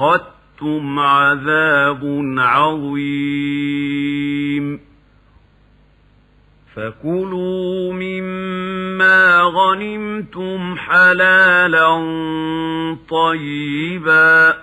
أخذتم عذاب عظيم فكلوا مما غنمتم حلالا طيبا